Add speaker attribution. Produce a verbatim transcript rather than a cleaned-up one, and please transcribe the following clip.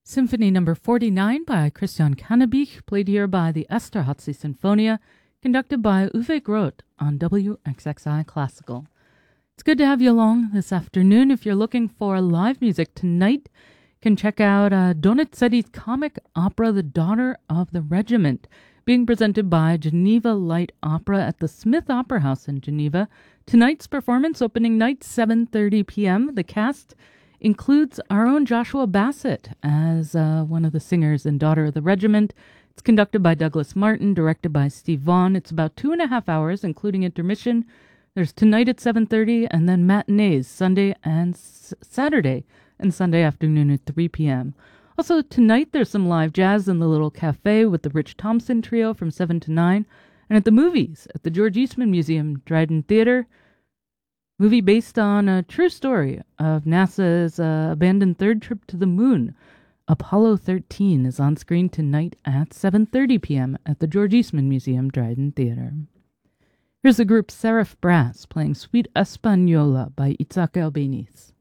Speaker 1: Symphony Number forty-nine by Christian Kannebich, played here by the Esterházy Sinfonia, conducted by Uwe Groth on W X X I Classical. It's good to have you along this afternoon. If you're looking for live music tonight, you can check out uh, Donizetti's comic opera The Daughter of the Regiment, being presented by Geneva Light Opera at the Smith Opera House in Geneva. Tonight's performance, opening night, seven thirty p.m. The cast includes our own Joshua Bassett as uh, one of the singers in Daughter of the Regiment. It's conducted by Douglas Martin, directed by Steve Vaughan. It's about two and a half hours, including intermission. There's tonight at seven thirty, and then matinees Sunday and s- Saturday and Sunday afternoon at three p.m. Also, tonight there's some live jazz in the Little Cafe with the Rich Thompson Trio from seven to nine. And at the movies, at the George Eastman Museum, Dryden Theater, movie based on a true story of NASA's uh, abandoned third trip to the moon. Apollo thirteen is on screen tonight at seven thirty p.m. at the George Eastman Museum, Dryden Theater. Here's the group Seraph Brass playing Suite Espagnola by Itzhak Albéniz.